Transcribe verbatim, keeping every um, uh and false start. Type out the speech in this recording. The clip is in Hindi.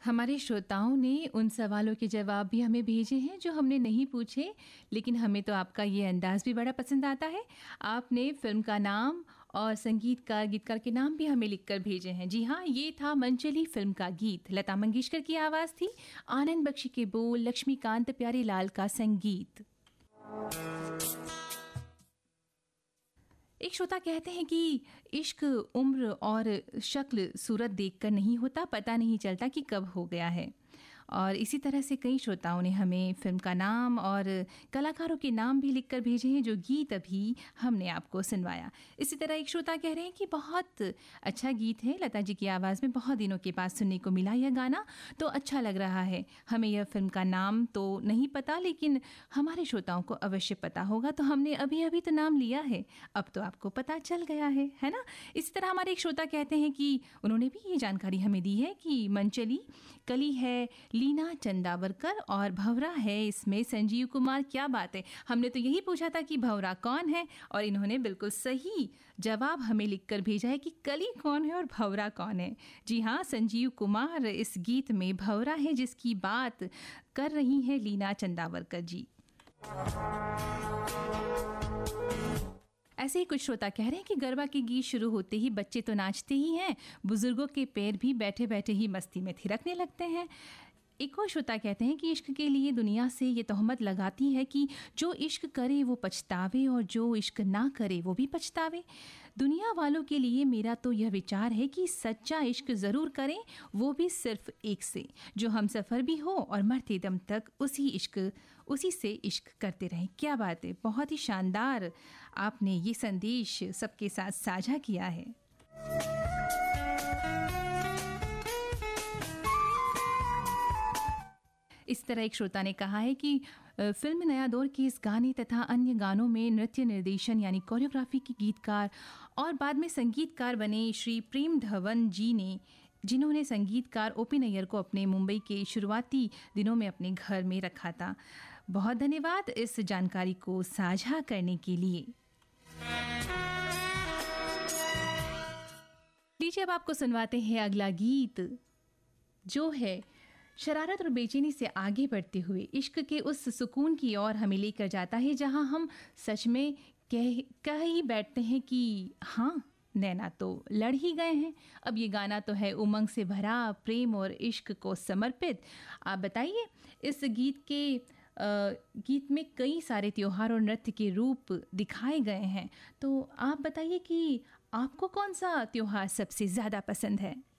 हमारे श्रोताओं ने उन सवालों के जवाब भी हमें भेजे हैं जो हमने नहीं पूछे, लेकिन हमें तो आपका ये अंदाज़ भी बड़ा पसंद आता है। आपने फ़िल्म का नाम और संगीतकार, गीतकार के नाम भी हमें लिखकर भेजे हैं। जी हाँ, ये था मन चली फ़िल्म का गीत। लता मंगेशकर की आवाज़ थी, आनंद बख्शी के बोल, लक्ष्मीकांत प्यारेलाल का संगीत। एक श्रोता कहते हैं कि इश्क उम्र और शक्ल सूरत देखकर नहीं होता, पता नहीं चलता कि कब हो गया है। और इसी तरह से कई श्रोताओं ने हमें फ़िल्म का नाम और कलाकारों के नाम भी लिखकर भेजे हैं जो गीत अभी हमने आपको सुनवाया। इसी तरह एक श्रोता कह रहे हैं कि बहुत अच्छा गीत है, लता जी की आवाज़ में बहुत दिनों के बाद सुनने को मिला यह गाना, तो अच्छा लग रहा है। हमें यह फ़िल्म का नाम तो नहीं पता, लेकिन हमारे श्रोताओं को अवश्य पता होगा, तो हमने अभी अभी तो नाम लिया है, अब तो आपको पता चल गया है, है ना? इसी तरह हमारे एक श्रोता कहते हैं कि उन्होंने भी ये जानकारी हमें दी है कि मनचली कली है लीना चंदावरकर और भंवरा है इसमें संजीव कुमार। क्या बात है, हमने तो यही पूछा था कि भंवरा कौन है और इन्होंने बिल्कुल सही जवाब हमें लिखकर भेजा है कि कली कौन है और भंवरा कौन है। जी हाँ, संजीव कुमार इस गीत में भंवरा है जिसकी बात कर रही हैं लीना चंदावरकर जी। ऐसे ही कुछ श्रोता कह रहे हैं कि गरबा के गीत शुरू होते ही बच्चे तो नाचते ही हैं, बुजुर्गों के पैर भी बैठे बैठे ही मस्ती में थिरकने लगते हैं। एक और श्रोता कहते हैं कि इश्क के लिए दुनिया से ये तोहमत लगाती है कि जो इश्क करे वो पछतावे और जो इश्क ना करे वो भी पछतावे। दुनिया वालों के लिए मेरा तो यह विचार है कि सच्चा इश्क ज़रूर करें, वो भी सिर्फ एक से, जो हम सफ़र भी हो और मरते दम तक उसी इश्क उसी से इश्क करते रहें। क्या बात है, बहुत ही शानदार आपने ये संदेश सबके साथ साझा किया है। इस तरह एक श्रोता ने कहा है कि फिल्म नया दौर के इस गाने तथा अन्य गानों में नृत्य निर्देशन यानी कोरियोग्राफी के गीतकार और बाद में संगीतकार बने श्री प्रेम धवन जी ने, जिन्होंने संगीतकार ओपी नैयर को अपने मुंबई के शुरुआती दिनों में अपने घर में रखा था। बहुत धन्यवाद इस जानकारी को साझा करने के लिए। लीजिए अब आपको सुनवाते हैं अगला गीत, जो है शरारत और बेचैनी से आगे बढ़ते हुए इश्क के उस सुकून की ओर हमें लेकर जाता है जहां हम सच में कह कह ही बैठते हैं कि हाँ, नैना तो लड़ ही गए हैं। अब ये गाना तो है उमंग से भरा, प्रेम और इश्क को समर्पित। आप बताइए, इस गीत के आ, गीत में कई सारे त्योहार और नृत्य के रूप दिखाए गए हैं, तो आप बताइए कि आपको कौन सा त्योहार सबसे ज़्यादा पसंद है।